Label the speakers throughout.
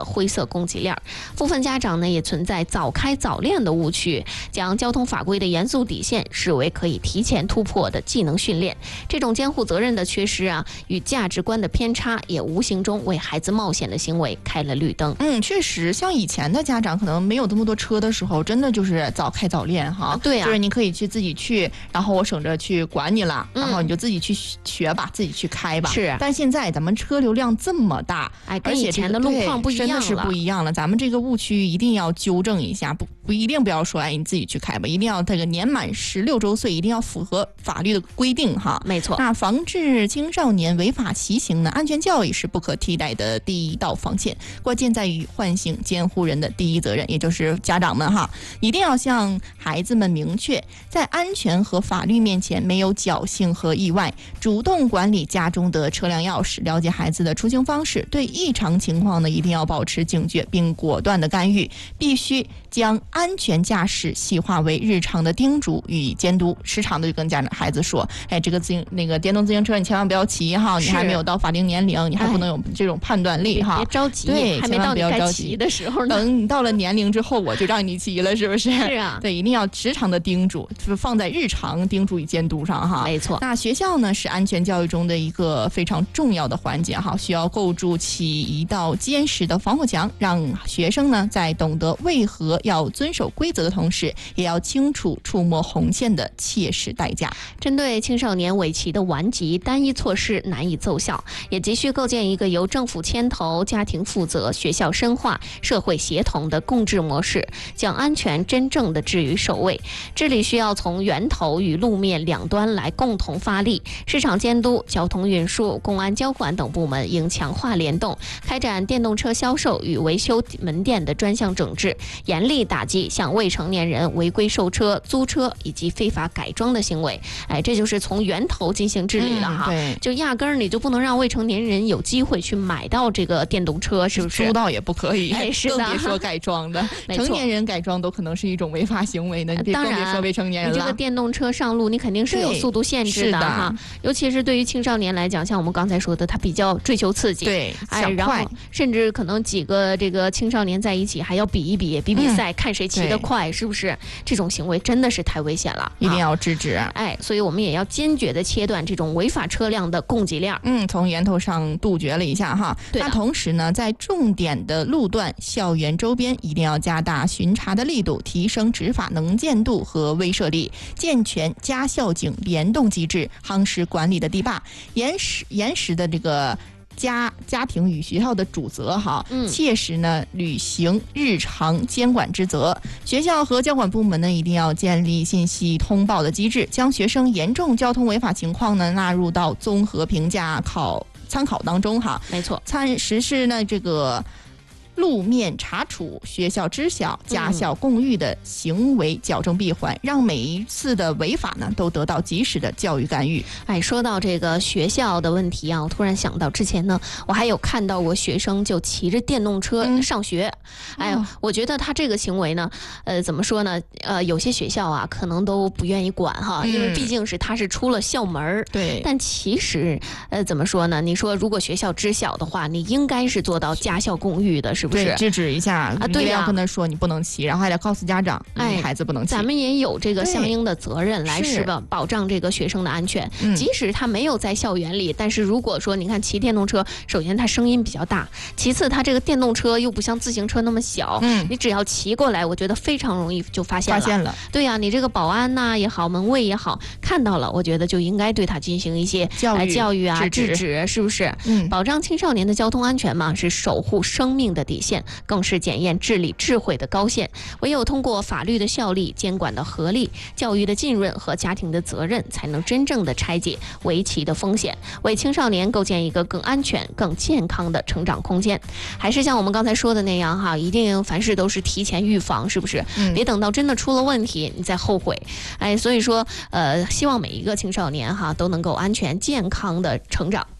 Speaker 1: 灰色供给链。部分家长呢也存在早开早练的误区，将交通法规的严肃底线视为可以提前突破的技能训练。这种监护责任的缺失啊，与价值观的偏差，也无形中为孩子冒险的行为开了绿灯。
Speaker 2: 确实，像以前的家长可能没有这么多车的时候，真的就是早开早练哈。
Speaker 1: 对啊，
Speaker 2: 就是你可以去自己去，然后我省着去管你了，然后你就自己去学吧，自己去开吧。
Speaker 1: 是，
Speaker 2: 但现在咱们车流量这么大，
Speaker 1: 跟以前的路况不一样了，
Speaker 2: 真的是不一样了。咱们这个误区一定要纠正一下，不一定不要说你自己去开吧，一定要这个年满16周岁，一定要符合法律的规定哈。
Speaker 1: 没错。
Speaker 2: 那防治青少年违法骑行呢，安全教育是不可替代的第一道防线，关键在于唤醒监护人的第一责任，也就是家长们哈，一定要向孩子们明确，在安全和法律面前没有侥幸和意外，主动管理家中的车辆钥匙，了解孩子的出行方式，对异常情况呢一定要保持警觉，并果断的干预，必须将安全驾驶细化为日常的叮嘱与监督，时常的就跟孩子说，这个电动自行车你千万不要骑哈，你还没有到法定年龄，你还不能有这种判断力哈。
Speaker 1: 别着急，
Speaker 2: 对，
Speaker 1: 还没到你该骑的时候呢。
Speaker 2: 等你到了年龄之后，我就让你骑了，是不是？
Speaker 1: 是啊，
Speaker 2: 对，一定要时常的叮嘱，就是放在日常叮嘱与监督上哈。
Speaker 1: 没错。
Speaker 2: 那学校呢是安全教育中的一个非常重要的环节哈，需要构筑起一道坚实的防火墙，让学生呢在懂得为何要遵守规则的同时，也要清楚触摸红线的切实代价。
Speaker 1: 针对青少年违骑的顽疾，单一措施难以奏效，也急需构建一个由政府牵头、家庭负责、学校深化、社会协同的共治模式，将安全真正的置于首位。治理需要从源头与路面两端来共同发力，市场监督、交通运输、公安交管等部门应强化联动，开展电动车销售与维修门店的专项整治，严厉打击向未成年人违规售车、租车以及非法改装的行为。这就是从源头进行治理了哈。
Speaker 2: 对，
Speaker 1: 就压根儿你就不能让未成年人有机会去买到这个电动车，是不是？
Speaker 2: 租到也不可以，
Speaker 1: 是的，
Speaker 2: 更别说改装的。成年人改装都可能是一种违法行为呢，你更别说未成年人了。
Speaker 1: 你这个电动车上路，你肯定是有速度限制的哈。尤其是对于青少年来讲，像我们刚才说的，他比较追求刺激，
Speaker 2: 对，
Speaker 1: 然后甚至可能几个这个青少年在一起还要比赛，看谁骑得快，是不是？这种行为真的是太危险了，
Speaker 2: 一定要制止。
Speaker 1: 所以我们也要坚决的切断这种违法车辆的供给链，
Speaker 2: 从源头上杜绝了一下哈。那同时呢，在重点的路段、校园周边，一定要加大巡查的力度，提升执法能见度和威慑力，健全家校警联动机制，夯实管理的堤坝，严实的这个家庭与学校的主责哈，切实呢履行日常监管职责。学校和交管部门呢一定要建立信息通报的机制，将学生严重交通违法情况呢纳入到综合评价参考当中哈。
Speaker 1: 没错，
Speaker 2: 实施呢这个路面查处、学校知晓、家校共育的行为矫正闭环，让每一次的违法呢都得到及时的教育干预。
Speaker 1: 说到这个学校的问题啊，我突然想到之前呢，我还有看到过学生就骑着电动车上学。我觉得他这个行为呢，怎么说呢？有些学校啊，可能都不愿意管哈，因为毕竟他是出了校门。
Speaker 2: 对。
Speaker 1: 但其实，怎么说呢？你说如果学校知晓的话，你应该是做到家校共育的，是不是？
Speaker 2: 对，制止一下啊！
Speaker 1: 对
Speaker 2: 呀，跟他说你不能骑，然后还得告诉家长，孩子不能骑。
Speaker 1: 咱们也有这个相应的责任来保障这个学生的安全。即使他没有在校园里，但是如果说你看骑电动车，首先它声音比较大，其次它这个电动车又不像自行车那么小，你只要骑过来，我觉得非常容易就发现了。对呀，你这个保安呐也好，门卫也好，看到了，我觉得就应该对他进行一些教育啊、制止，是不是？保障青少年的交通安全嘛，是守护生命的底线，更是检验治理智慧的高线。唯有通过法律的效力、监管的合力、教育的浸润和家庭的责任，才能真正的拆解围棋的风险，为青少年构建一个更安全、更健康的成长空间。还是像我们刚才说的那样哈，一定凡事都是提前预防，是不是？别等到真的出了问题你再后悔。所以说希望每一个青少年哈都能够安全健康的成长。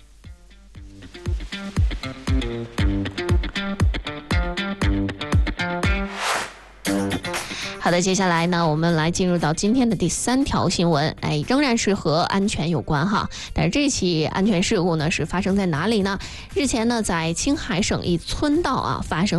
Speaker 1: 好的，接下来呢，我们来进入到今天的第3条新闻，仍然是和安全有关哈。但是这起安全事故呢，是发生在哪里呢？日前呢，在青海省一村道发生